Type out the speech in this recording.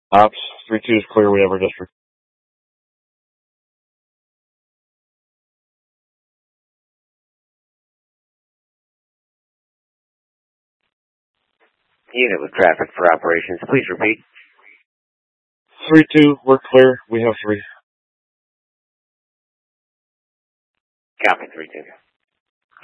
Ops, 3-2 is clear. We have our district. Unit with traffic for operations. Please repeat. 3-2, we're clear. We have 3. Copy, 3-2.